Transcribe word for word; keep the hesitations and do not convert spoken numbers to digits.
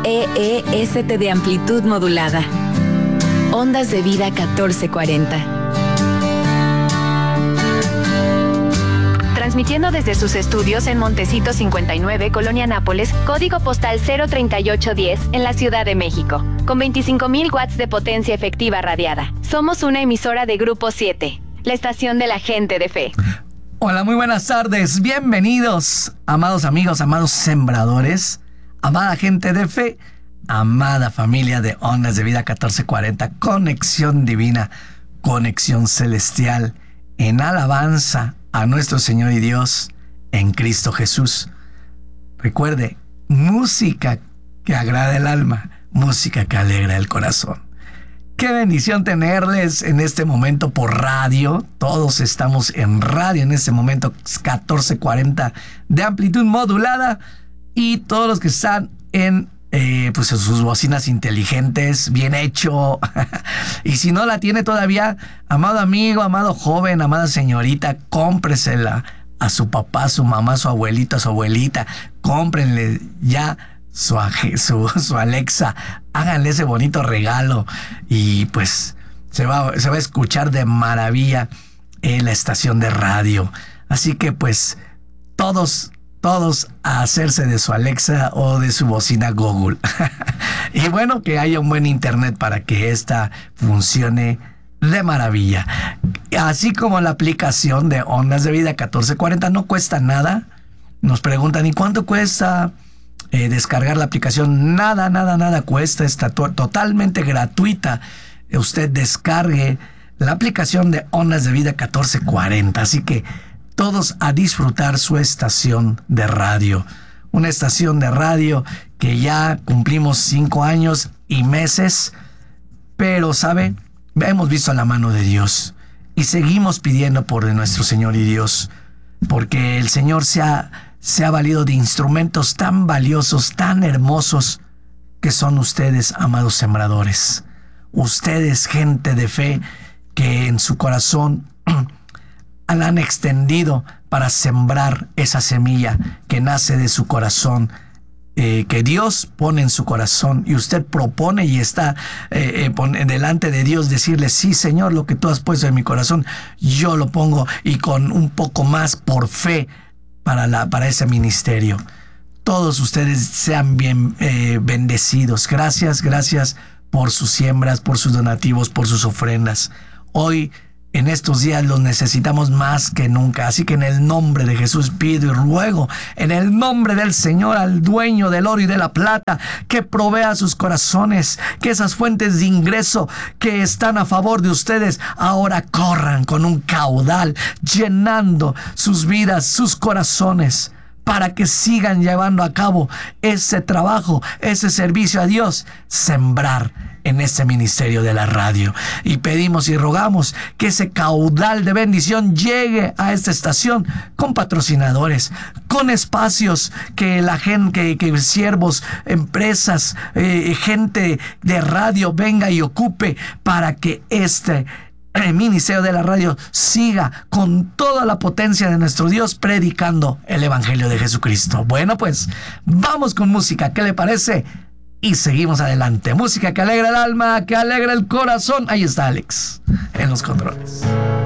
E E S T de amplitud modulada. Ondas de Vida catorce cuarenta. Transmitiendo desde sus estudios en Montecito cincuenta y nueve, Colonia Nápoles, código postal cero treinta y ocho diez, en la Ciudad de México, con veinticinco mil watts de potencia efectiva radiada. Somos una emisora de Grupo siete, la estación de la gente de fe. Hola, muy buenas tardes, bienvenidos, amados amigos, amados sembradores, amada gente de fe, amada familia de Ondas de Vida catorce cuarenta, conexión divina, conexión celestial, en alabanza a nuestro Señor y Dios en Cristo Jesús. Recuerde, música que agrada el alma, música que alegra el corazón. Qué bendición tenerles en este momento por radio. Todos estamos en radio en este momento, catorce cuarenta de amplitud modulada, y todos los que están en Eh, pues sus bocinas inteligentes, bien hecho. Y si no la tiene todavía, amado amigo, amado joven, amada señorita, cómpresela a su papá, a su mamá, a su abuelito, a su abuelita. Cómprenle ya su, su, su Alexa, háganle ese bonito regalo y pues se va, se va a escuchar de maravilla en la estación de radio. Así que pues todos Todos a hacerse de su Alexa o de su bocina Google. Y bueno, que haya un buen internet para que esta funcione de maravilla. Así como la aplicación de Ondas de Vida catorce cuarenta no cuesta nada. Nos preguntan, ¿y cuánto cuesta eh, descargar la aplicación? Nada, nada, nada cuesta. Está to- totalmente gratuita. Usted descargue la aplicación de Ondas de Vida catorce cuarenta. Así que todos a disfrutar su estación de radio. Una estación de radio que ya cumplimos cinco años y meses, pero, ¿sabe? Hemos visto la mano de Dios y seguimos pidiendo por nuestro Señor y Dios, porque el Señor se ha, se ha valido de instrumentos tan valiosos, tan hermosos, que son ustedes, amados sembradores. Ustedes, gente de fe, que en su corazón la han extendido para sembrar esa semilla que nace de su corazón, eh, que Dios pone en su corazón, y usted propone y está eh, eh, pone delante de Dios, decirle: sí, Señor, lo que tú has puesto en mi corazón, yo lo pongo, y con un poco más por fe para, la, para ese ministerio. Todos ustedes sean bien eh, bendecidos. Gracias, gracias por sus siembras, por sus donativos, por sus ofrendas. Hoy, en estos días, los necesitamos más que nunca. Así que en el nombre de Jesús pido y ruego, en el nombre del Señor, al dueño del oro y de la plata, que provea sus corazones, que esas fuentes de ingreso que están a favor de ustedes ahora corran con un caudal, llenando sus vidas, sus corazones, para que sigan llevando a cabo ese trabajo, ese servicio a Dios, sembrar en este ministerio de la radio. Y pedimos y rogamos que ese caudal de bendición llegue a esta estación con patrocinadores, con espacios que la gente, que, que siervos, empresas, eh, gente de radio venga y ocupe, para que este el ministerio de la radio siga con toda la potencia de nuestro Dios predicando el Evangelio de Jesucristo. Bueno, pues vamos con música, ¿qué le parece? Y seguimos adelante. Música que alegra el alma, que alegra el corazón. Ahí está Alex en los controles.